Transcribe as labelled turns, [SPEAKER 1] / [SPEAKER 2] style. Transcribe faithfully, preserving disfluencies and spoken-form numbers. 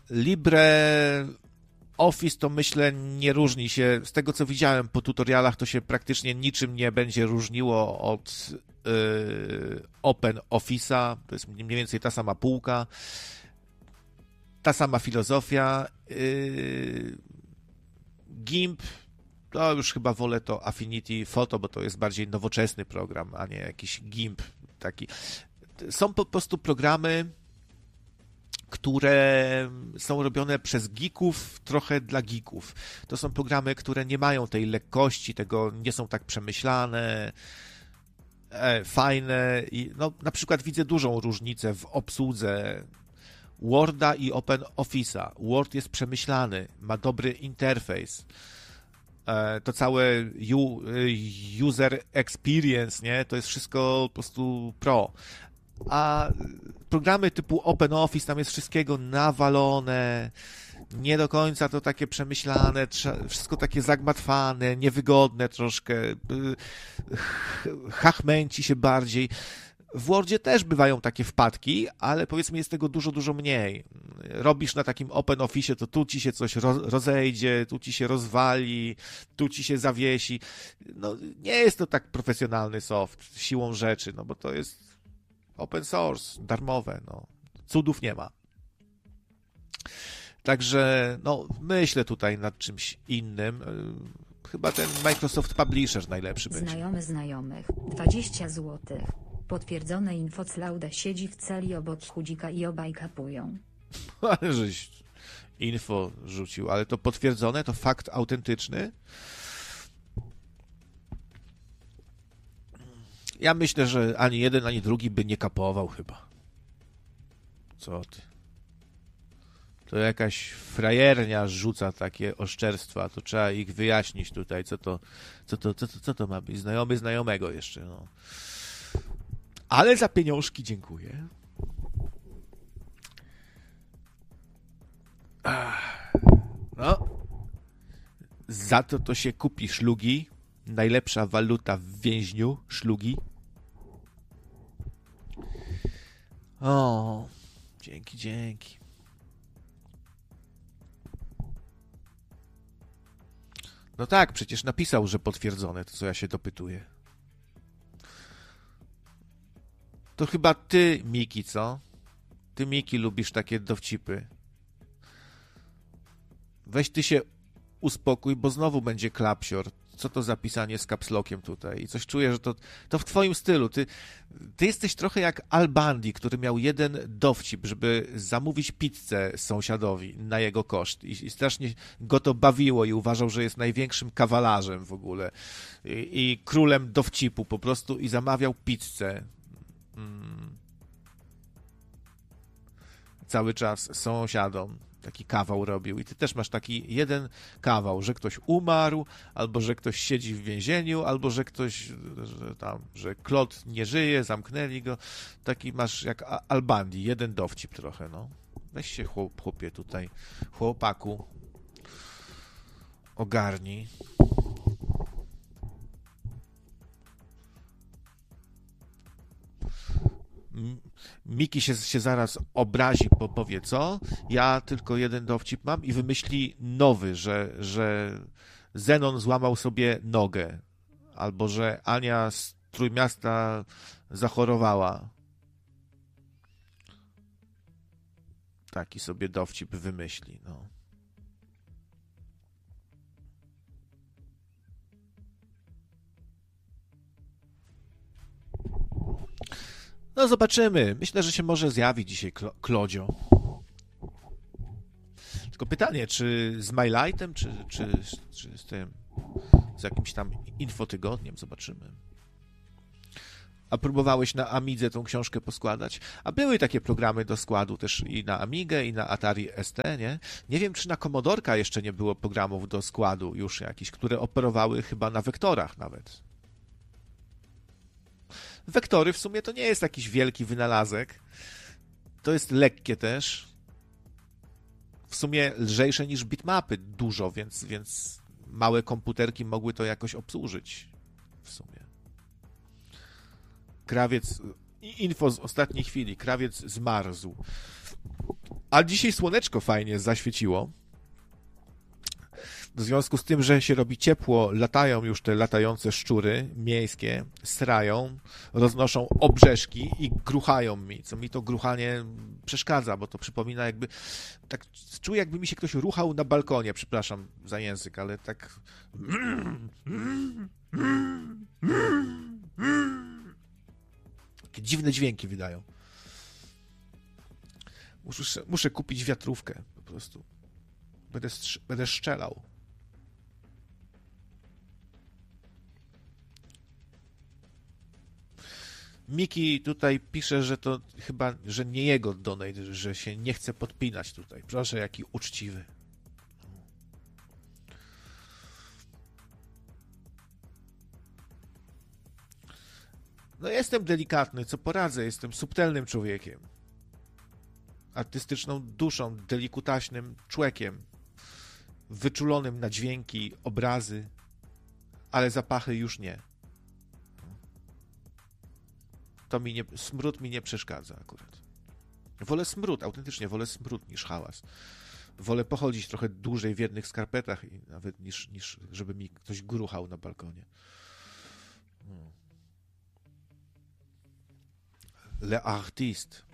[SPEAKER 1] LibreOffice to myślę nie różni się, z tego co widziałem po tutorialach, to się praktycznie niczym nie będzie różniło od yy, OpenOffice'a, to jest mniej więcej ta sama półka, ta sama filozofia. Yy, GIMP, to już chyba wolę to Affinity Photo, bo to jest bardziej nowoczesny program, a nie jakiś GIMP taki. Są po prostu programy, które są robione przez geeków, trochę dla geeków. To są programy, które nie mają tej lekkości, tego nie są tak przemyślane, e, fajne. I no, na przykład widzę dużą różnicę w obsłudze Worda i OpenOffice'a. Word jest przemyślany, ma dobry interfejs. E, to całe u, user experience, nie? To jest wszystko po prostu pro. A programy typu OpenOffice, tam jest wszystkiego nawalone, nie do końca to takie przemyślane, wszystko takie zagmatwane, niewygodne troszkę, chachmęci się bardziej. W Wordzie też bywają takie wpadki, ale powiedzmy jest tego dużo, dużo mniej. Robisz na takim OpenOffice'ie, to tu ci się coś rozejdzie, tu ci się rozwali, tu ci się zawiesi. No, nie jest to tak profesjonalny soft siłą rzeczy, no bo to jest open source, darmowe, no. Cudów nie ma. Także, no, myślę tutaj nad czymś innym. Chyba ten Microsoft Publisher najlepszy będzie.
[SPEAKER 2] Znajomy znajomych, dwadzieścia złotych. Potwierdzone info Claude siedzi w celi obok chudzika i obaj kapują.
[SPEAKER 1] Ale żeś info rzucił, ale to potwierdzone, to fakt autentyczny. Ja myślę, że ani jeden, ani drugi by nie kapował chyba. Co ty? To jakaś frajernia rzuca takie oszczerstwa, to trzeba ich wyjaśnić tutaj, co to, co to, co to, co to ma być. Znajomy znajomego jeszcze, no. Ale za pieniążki dziękuję. No. Za to to się kupi szlugi. Najlepsza waluta w więźniu, szlugi. O, dzięki, dzięki. No tak, przecież napisał, że potwierdzone, to co ja się dopytuję. To chyba ty, Miki, co? Ty, Miki, lubisz takie dowcipy. Weź ty się uspokój, bo znowu będzie klapsior. Co to za pisanie z capslockiem tutaj? I coś czuję, że to, to w twoim stylu. Ty, ty jesteś trochę jak Al Bundy, który miał jeden dowcip, żeby zamówić pizzę sąsiadowi na jego koszt. I, i strasznie go to bawiło i uważał, że jest największym kawalarzem w ogóle. I, i królem dowcipu po prostu i zamawiał pizzę. Hmm. Cały czas sąsiadom. Taki kawał robił i ty też masz taki jeden kawał, że ktoś umarł, albo że ktoś siedzi w więzieniu, albo że ktoś że tam, że Claude nie żyje, zamknęli go. Taki masz jak Al Bundy, jeden dowcip trochę, no. Weź się chłop, chłopie tutaj, chłopaku, ogarnij. Miki się, się zaraz obrazi, bo powie co? Ja tylko jeden dowcip mam i wymyśli nowy, że, że Zenon złamał sobie nogę, albo że Ania z Trójmiasta zachorowała. Taki sobie dowcip wymyśli, no. No zobaczymy. Myślę, że się może zjawi dzisiaj Klodzio. Tylko pytanie, czy z MyLightem, czy, czy, czy z tym, z jakimś tam infotygodniem, zobaczymy. A próbowałeś na Amidze tą książkę poskładać? A były takie programy do składu też i na Amigę, i na Atari S T, nie? Nie wiem, czy na Commodorka jeszcze nie było programów do składu już jakichś, które operowały chyba na wektorach nawet. Wektory w sumie to nie jest jakiś wielki wynalazek. To jest lekkie też. W sumie lżejsze niż bitmapy dużo, więc, więc małe komputerki mogły to jakoś obsłużyć. W sumie. Krawiec, info z ostatniej chwili. Krawiec zmarzł. A dzisiaj słoneczko fajnie zaświeciło. W związku z tym, że się robi ciepło, latają już te latające szczury miejskie, srają, roznoszą obrzeżki i gruchają mi, co mi to gruchanie przeszkadza, bo to przypomina jakby, tak czuję, jakby mi się ktoś ruchał na balkonie, przepraszam za język, ale tak... Takie dziwne dźwięki wydają. Muszę, muszę kupić wiatrówkę, po prostu. Będę, strz- będę strzelał. Miki tutaj pisze, że to chyba, że nie jego donate, że się nie chce podpinać tutaj. Proszę, jaki uczciwy. No jestem delikatny, co poradzę, jestem subtelnym człowiekiem. Artystyczną duszą, delikutaśnym człowiekiem. Wyczulonym na dźwięki, obrazy, ale zapachy już nie. To mi nie, smród mi nie przeszkadza akurat. Wolę smród, autentycznie wolę smród niż hałas. Wolę pochodzić trochę dłużej w jednych skarpetach i nawet niż, niż żeby mi ktoś gruchał na balkonie. Le artiste.